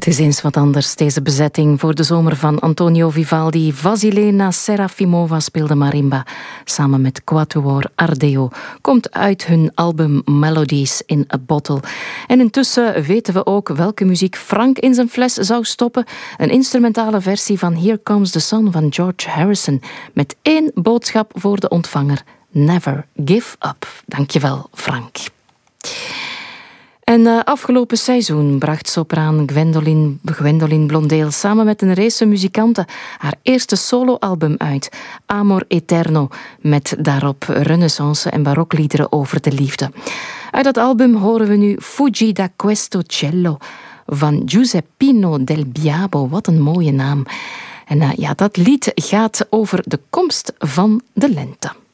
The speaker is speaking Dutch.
Het is eens wat anders, deze bezetting voor de zomer van Antonio Vivaldi. Vasilena Serafimova speelde marimba samen met Quatuor Ardeo. Komt uit hun album Melodies in a Bottle. En intussen weten we ook welke muziek Frank in zijn fles zou stoppen. Een instrumentale versie van Here Comes the Sun van George Harrison. Met één boodschap voor de ontvanger. Never give up. Dankjewel, Frank. En afgelopen seizoen bracht sopraan Gwendoline Blondeel samen met een race muzikanten haar eerste soloalbum uit, Amor Eterno, met daarop renaissance en barokliederen over de liefde. Uit dat album horen we nu Fuggi da questo cielo van Giuseppino del Biabo. Wat een mooie naam. En dat lied gaat over de komst van de lente.